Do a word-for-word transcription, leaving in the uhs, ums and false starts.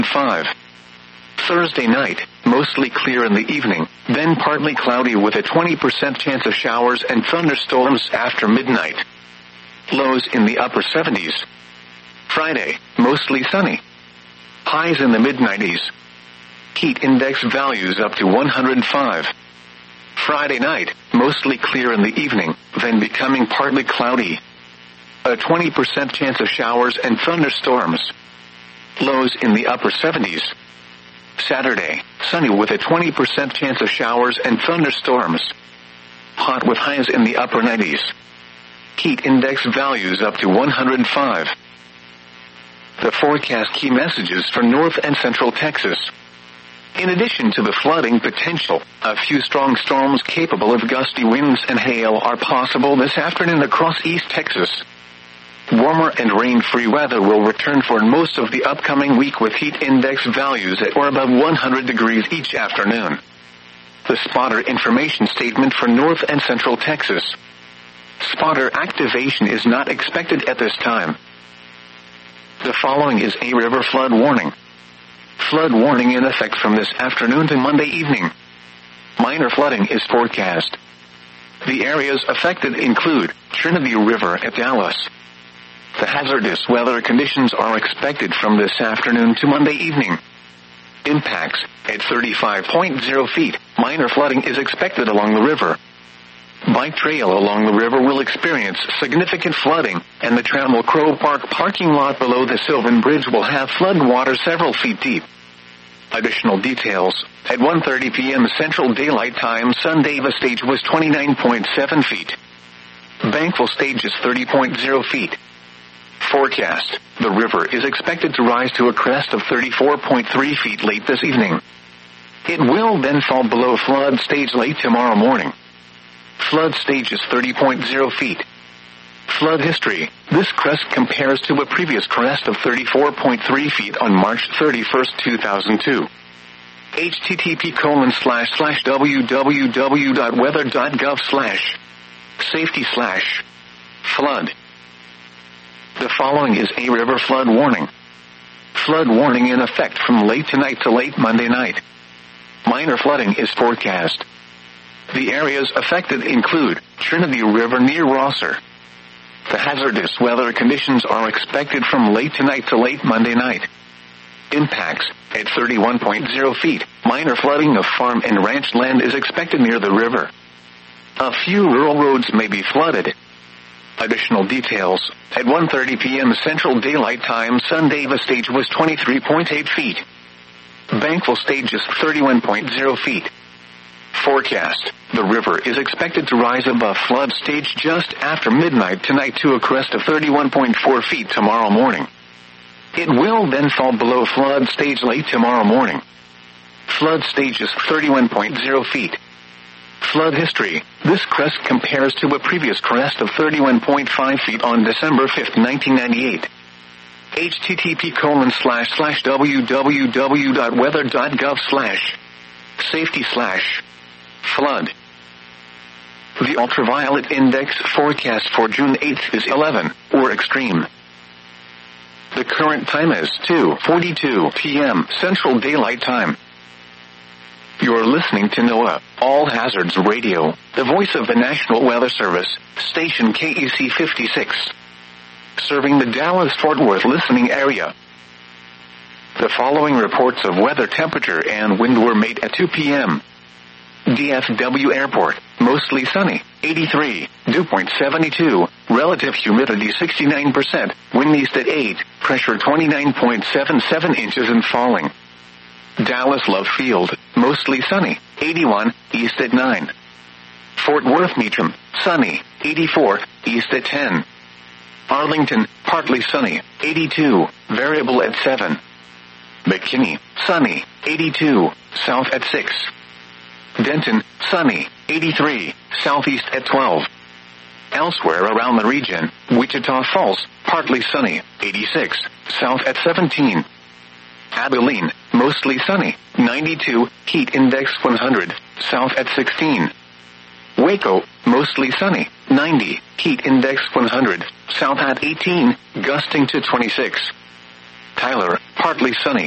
five. Thursday night, mostly clear in the evening, then partly cloudy with a twenty percent chance of showers and thunderstorms after midnight. Lows in the upper seventies. Friday, mostly sunny. Highs in the mid nineties. Heat index values up to one hundred five. Friday night, mostly clear in the evening, then becoming partly cloudy. A twenty percent chance of showers and thunderstorms. Lows in the upper seventies. Saturday, sunny with a twenty percent chance of showers and thunderstorms. Hot with highs in the upper nineties. Heat index values up to one hundred five. The forecast key messages for North and Central Texas. In addition to the flooding potential, a few strong storms capable of gusty winds and hail are possible this afternoon across East Texas. Warmer and rain-free weather will return for most of the upcoming week with heat index values at or above one hundred degrees each afternoon. The spotter information statement for North and Central Texas. Spotter activation is not expected at this time. The following is a river flood warning. Flood warning in effect from this afternoon to Monday evening. Minor flooding is forecast. The areas affected include Trinity River at Dallas. The hazardous weather conditions are expected from this afternoon to Monday evening. Impacts at thirty-five point zero feet. Minor flooding is expected along the river. Bike trail along the river will experience significant flooding, and the Trammell Crow Park parking lot below the Sylvan Bridge will have flood water several feet deep. Additional details. At one thirty p.m. Central Daylight Time Sunday, the stage was twenty-nine point seven feet. Bankwell stage is thirty point zero feet. Forecast. The river is expected to rise to a crest of thirty-four point three feet late this evening. It will then fall below flood stage late tomorrow morning. Flood stage is thirty point zero feet. Flood history. This crest compares to a previous crest of thirty-four point three feet on March thirty-first, two thousand two. http colon slash slash www.weather.gov slash safety slash flood. The following is a river flood warning. Flood warning in effect from late tonight to late Monday night. Minor flooding is forecast. The areas affected include Trinity River near Rosser. The hazardous weather conditions are expected from late tonight to late Monday night. Impacts at thirty-one point zero feet. Minor flooding of farm and ranch land is expected near the river. A few rural roads may be flooded. Additional details. At one thirty p.m. Central Daylight Time Sunday, the stage was twenty-three point eight feet. Bankwell stage is thirty-one point zero feet. Forecast. The river is expected to rise above flood stage just after midnight tonight to a crest of thirty-one point four feet tomorrow morning. It will then fall below flood stage late tomorrow morning. Flood stage is thirty-one point zero feet. Flood history. This crest compares to a previous crest of thirty-one point five feet on December fifth, nineteen ninety-eight. http colon slash slash www.weather.gov slash safety slash flood. The ultraviolet index forecast for June eighth is eleven, or extreme. The current time is two forty-two p.m. Central Daylight Time. You're listening to NOAA, All Hazards Radio, the voice of the National Weather Service, station K E C fifty-six. Serving the Dallas-Fort Worth listening area. The following reports of weather temperature and wind were made at two p.m. D F W Airport, mostly sunny, eighty-three, dew point seventy-two, relative humidity sixty-nine percent, wind east at eight, pressure twenty-nine point seven seven inches and falling. Dallas Love Field, mostly sunny, eighty-one, east at nine. Fort Worth Meacham, sunny, eighty-four, east at ten. Arlington, partly sunny, eighty-two, variable at seven. McKinney, sunny, eighty-two, south at six. Denton, sunny, eighty-three, southeast at twelve. Elsewhere around the region, Wichita Falls, partly sunny, eighty-six, south at seventeen. Abilene, mostly sunny, ninety-two, heat index one hundred, south at sixteen. Waco, mostly sunny, ninety, heat index one hundred, south at eighteen, gusting to twenty-six. Tyler, partly sunny,